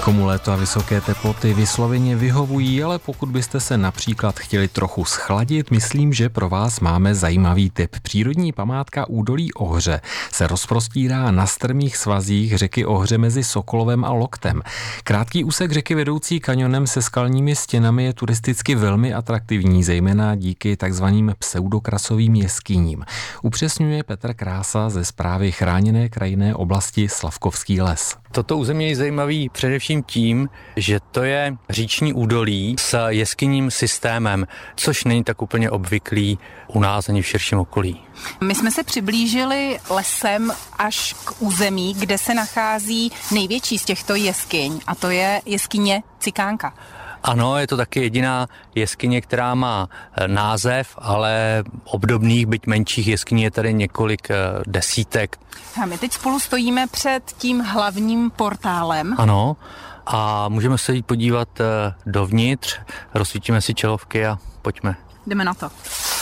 Komu léto a vysoké teploty vysloveně vyhovují, ale pokud byste se například chtěli trochu schladit, myslím, že pro vás máme zajímavý tip. Přírodní památka údolí Ohře se rozprostírá na strmých svazích řeky Ohře mezi Sokolovem a Loktem. Krátký úsek řeky vedoucí kanionem se skalními stěnami je turisticky velmi atraktivní, zejména díky takzvaným pseudokrasovým jeskyním. Upřesňuje Petr Krása ze Správy chráněné krajinné oblasti Slavkovský les. Toto území je zajímavý především tím, že to je říční údolí s jeskyním systémem, což není tak úplně obvyklý u nás ani v širším okolí. My jsme se přiblížili lesem až k území, kde se nachází největší z těchto jeskyň, a to je jeskyně Cikánka. Ano, je to taky jediná jeskyně, která má název, ale obdobných, byť menších jeskyní je tady několik desítek. A my teď spolu stojíme před tím hlavním portálem. Ano, a můžeme se jít podívat dovnitř, rozsvítíme si čelovky a pojďme. Jdeme na to.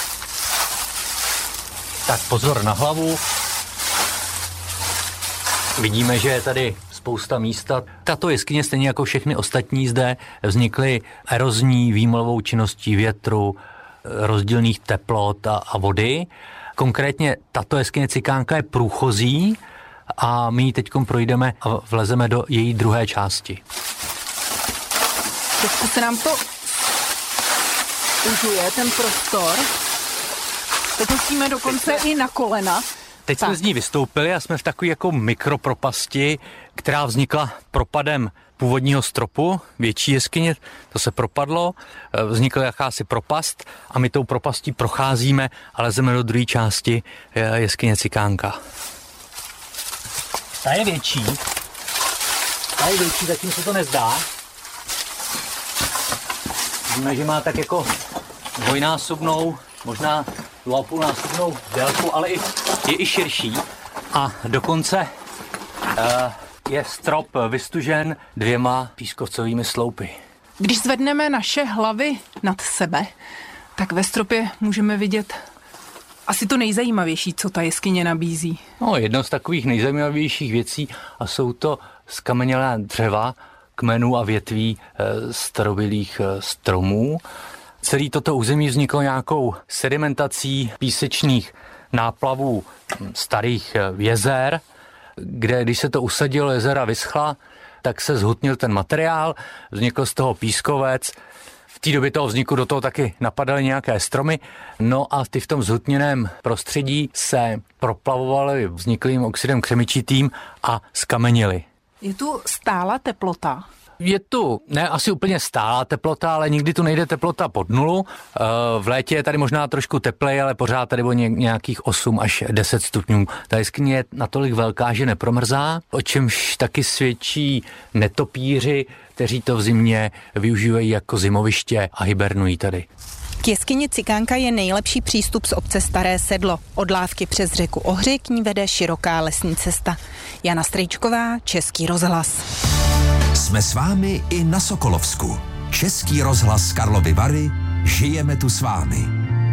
Tak pozor na hlavu. Vidíme, že je tady spousta místa. Tato jeskyně, stejně jako všechny ostatní zde, vznikly erozní výmolovou činností větru, rozdílných teplot a vody. Konkrétně tato jeskyně Cikánka je průchozí a my ji teďkom projdeme a vlezeme do její druhé části. Teď se nám to užuje, ten prostor. Teď musíme dokonce i na kolena. Teď jsme z ní vystoupili a jsme v takové jako mikropropasti, která vznikla propadem původního stropu, větší jeskyně, to se propadlo, vznikla jakási propast a my tou propastí procházíme a lezeme do druhé části jeskyně Cikánka. Ta je větší, zatím se to nezdá. Víme, že má tak jako dvojnásobnou, možná 2,5násobnou délku, ale je i širší a dokonce je strop vystužen 2 pískovcovými sloupy. Když zvedneme naše hlavy nad sebe, tak ve stropě můžeme vidět asi to nejzajímavější, co ta jeskyně nabízí. No, jedno z takových nejzajímavějších věcí a jsou to skamenělá dřeva, kmenů a větví starobylých stromů. Celé toto území vzniklo nějakou sedimentací písečných náplavů starých jezer, kde když se to usadilo, jezera vyschla, tak se zhutnil ten materiál, vznikl z toho pískovec. V té době toho vzniku do toho taky napadaly nějaké stromy, no a ty v tom zhutněném prostředí se proplavovaly vzniklým oxidem křemičitým a skamenily. Je tu stála teplota? Je tu ne asi úplně stálá teplota, ale nikdy tu nejde teplota pod nulu. V létě je tady možná trošku teplej, ale pořád tady bylo nějakých 8 až 10 stupňů. Ta jeskyně je natolik velká, že nepromrzá, o čemž taky svědčí netopíři, kteří to v zimě využívají jako zimoviště a hibernují tady. K jeskyni Cikánka je nejlepší přístup z obce Staré Sedlo. Od lávky přes řeku Ohři k ní vede široká lesní cesta. Jana Strejčková, Český rozhlas. Jsme s vámi i na Sokolovsku. Český rozhlas Karlovy Vary, žijeme tu s vámi.